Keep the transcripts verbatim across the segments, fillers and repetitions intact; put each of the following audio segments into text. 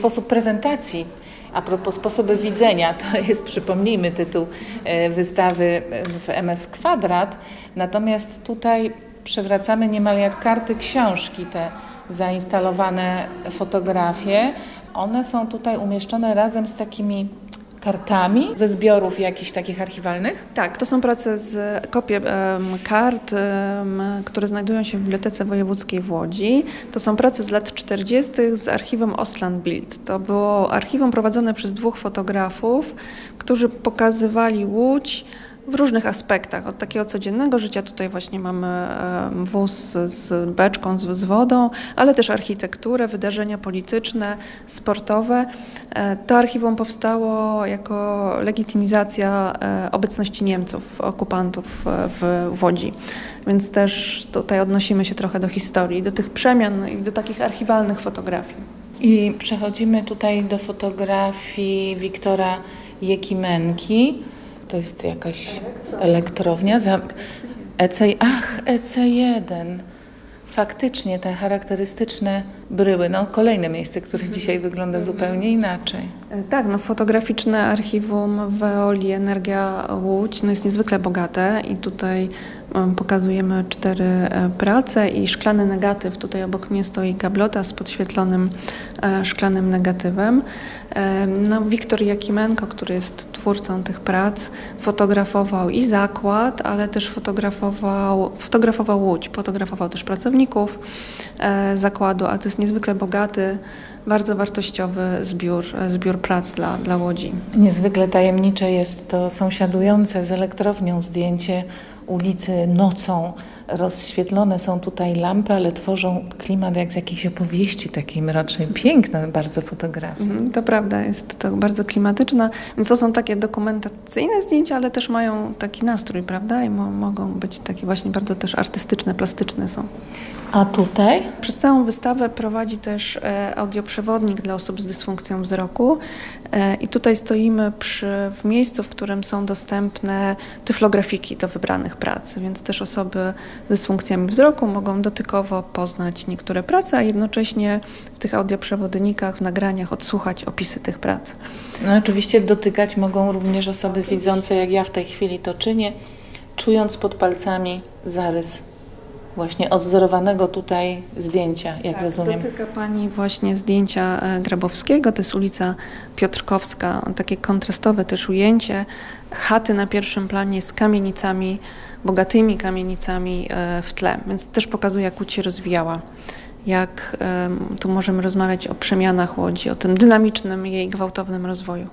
sposób prezentacji. A propos sposobu widzenia, to jest, przypomnijmy, tytuł wystawy w M S Kwadrat, natomiast tutaj przewracamy niemal jak karty książki te zainstalowane fotografie. One są tutaj umieszczone razem z takimi kartami ze zbiorów jakichś takich archiwalnych? Tak, to są prace z kopie um, kart, um, które znajdują się w Bibliotece Wojewódzkiej w Łodzi. To są prace z lat czterdziestych z archiwum Ostlandbild. To było archiwum prowadzone przez dwóch fotografów, którzy pokazywali Łódź w różnych aspektach, od takiego codziennego życia, tutaj właśnie mamy wóz z beczką, z, z wodą, ale też architekturę, wydarzenia polityczne, sportowe. To archiwum powstało jako legitymizacja obecności Niemców, okupantów w Łodzi, więc też tutaj odnosimy się trochę do historii, do tych przemian i do takich archiwalnych fotografii. I przechodzimy tutaj do fotografii Wiktora Jekimenki. To jest jakaś elektrownia. Za E C, ach, E C jeden. Faktycznie te charakterystyczne bryły. No, kolejne miejsce, które dzisiaj wygląda zupełnie inaczej. Tak, no fotograficzne archiwum Veoli Energia Łódź no jest niezwykle bogate i tutaj um, pokazujemy cztery e, prace i szklany negatyw. Tutaj obok mnie stoi gablota z podświetlonym e, szklanym negatywem. E, no, Wiktor Jakimenko, który jest twórcą tych prac, fotografował i zakład, ale też fotografował, fotografował Łódź, fotografował też pracowników e, zakładu, a to jest niezwykle bogaty, bardzo wartościowy zbiór, zbiór prac dla, dla Łodzi. Niezwykle tajemnicze jest to sąsiadujące z elektrownią zdjęcie ulicy nocą. Rozświetlone są tutaj lampy, ale tworzą klimat jak z jakiejś opowieści takiej mrocznej. Piękna bardzo fotografia. To prawda, jest to bardzo klimatyczna, więc to są takie dokumentacyjne zdjęcia, ale też mają taki nastrój, prawda? I mo- mogą być takie właśnie bardzo też artystyczne, plastyczne są. A tutaj? Przez całą wystawę prowadzi też e, audioprzewodnik dla osób z dysfunkcją wzroku e, i tutaj stoimy przy, w miejscu, w którym są dostępne tyflografiki do wybranych prac, więc też osoby z dysfunkcjami wzroku mogą dotykowo poznać niektóre prace, a jednocześnie w tych audioprzewodnikach, w nagraniach odsłuchać opisy tych prac. No, oczywiście dotykać mogą również osoby widzące, jak ja w tej chwili to czynię, czując pod palcami zarys właśnie odwzorowanego tutaj zdjęcia, jak tak, rozumiem. Dotyka Pani właśnie zdjęcia Grabowskiego, to jest ulica Piotrkowska, takie kontrastowe też ujęcie, chaty na pierwszym planie z kamienicami, bogatymi kamienicami w tle, więc też pokazuje, jak Łódź się rozwijała. Jak tu możemy rozmawiać o przemianach Łodzi, o tym dynamicznym jej gwałtownym rozwoju.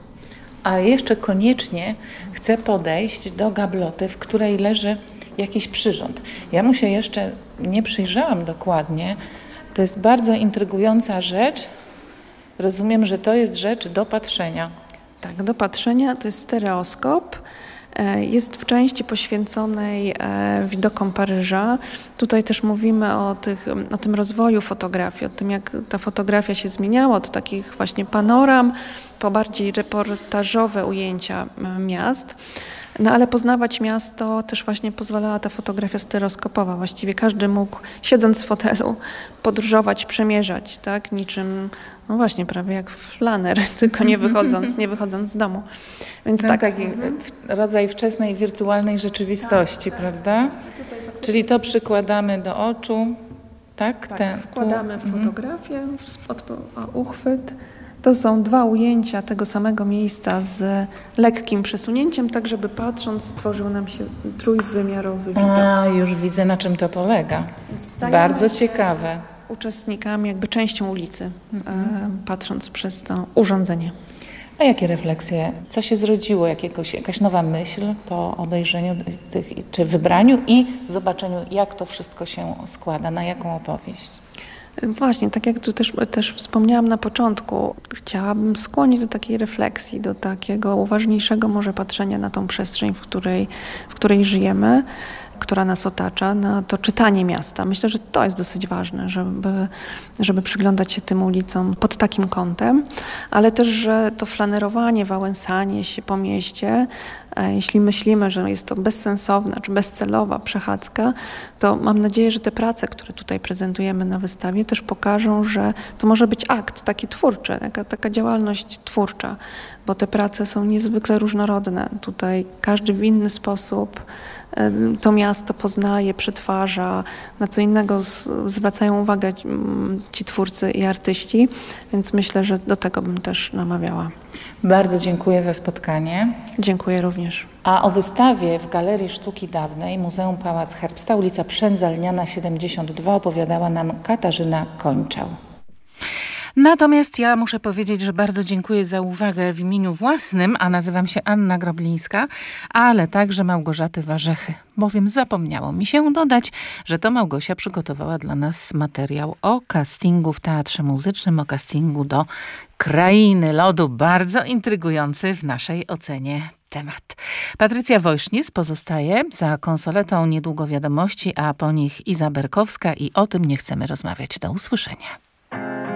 A jeszcze koniecznie chcę podejść do gabloty, w której leży jakiś przyrząd. Ja mu się jeszcze nie przyjrzałam dokładnie. To jest bardzo intrygująca rzecz. Rozumiem, że to jest rzecz do patrzenia. Tak, do patrzenia. To jest stereoskop. Jest w części poświęconej widokom Paryża. Tutaj też mówimy o, tych, o tym rozwoju fotografii, o tym, jak ta fotografia się zmieniała od takich właśnie panoram po bardziej reportażowe ujęcia miast. No ale poznawać miasto też właśnie pozwalała ta fotografia stereoskopowa. Właściwie każdy mógł, siedząc w fotelu, podróżować, przemierzać, tak? Niczym, no właśnie, prawie jak flaner, tylko nie wychodząc, nie wychodząc z domu. Więc no, tak. Taki rodzaj wczesnej wirtualnej rzeczywistości, tak, prawda? Tak. Czyli to przykładamy do oczu, tak? Tak, Ten, wkładamy tu. w fotografię, spod, uchwyt. To są dwa ujęcia tego samego miejsca z lekkim przesunięciem, tak żeby patrząc stworzył nam się trójwymiarowy widok. A, już widzę, na czym to polega. Bardzo ciekawe. Uczestnikami, jakby częścią ulicy, mhm. e, patrząc przez to urządzenie. A jakie refleksje? Co się zrodziło? Jakiegoś, jakaś nowa myśl po obejrzeniu tych, czy wybraniu i zobaczeniu, jak to wszystko się składa, na jaką opowieść? Właśnie, tak jak tu też, też wspomniałam na początku, chciałabym skłonić do takiej refleksji, do takiego uważniejszego może patrzenia na tą przestrzeń, w której, w której żyjemy. która nas otacza, na to czytanie miasta. Myślę, że to jest dosyć ważne, żeby, żeby przyglądać się tym ulicom pod takim kątem, ale też, że to flanerowanie, wałęsanie się po mieście, jeśli myślimy, że jest to bezsensowna czy bezcelowa przechadzka, to mam nadzieję, że te prace, które tutaj prezentujemy na wystawie, też pokażą, że to może być akt taki twórczy, taka, taka działalność twórcza, bo te prace są niezwykle różnorodne. Tutaj każdy w inny sposób to miasto poznaje, przetwarza, na co innego zwracają uwagę ci twórcy i artyści, więc myślę, że do tego bym też namawiała. Bardzo dziękuję za spotkanie. Dziękuję również. A o wystawie w Galerii Sztuki Dawnej Muzeum Pałac Herbsta, ulica Przędzalniana siedemdziesiąt dwa opowiadała nam Katarzyna Kończał. Natomiast ja muszę powiedzieć, że bardzo dziękuję za uwagę w imieniu własnym, a nazywam się Anna Groblińska, ale także Małgorzaty Warzechy, bowiem zapomniało mi się dodać, że to Małgosia przygotowała dla nas materiał o castingu w Teatrze Muzycznym, o castingu do Krainy Lodu, bardzo intrygujący w naszej ocenie temat. Patrycja Wojsznis pozostaje za konsoletą, niedługo wiadomości, a po nich Iza Berkowska i o tym nie chcemy rozmawiać. Do usłyszenia.